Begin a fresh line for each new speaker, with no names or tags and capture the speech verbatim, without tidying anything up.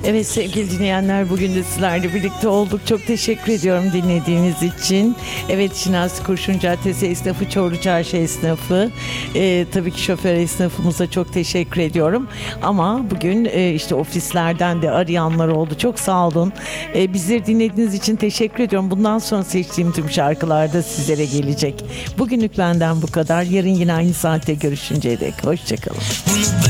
Evet sevgili dinleyenler, bugün de sizlerle birlikte olduk. Çok teşekkür ediyorum dinlediğiniz için. Evet, Şinasi Kurşun Caddesi esnafı, Çorlu Çarşı esnafı, ee, tabii ki şoför esnafımıza çok teşekkür ediyorum. Ama bugün e, işte ofislerden de arayanlar oldu. Çok sağ olun. E, bizleri dinlediğiniz için teşekkür ediyorum. Bundan sonra seçtiğim tüm şarkılar da sizlere gelecek. Bugünlük benden bu kadar. Yarın yine aynı saatte görüşünceye dek hoşçakalın.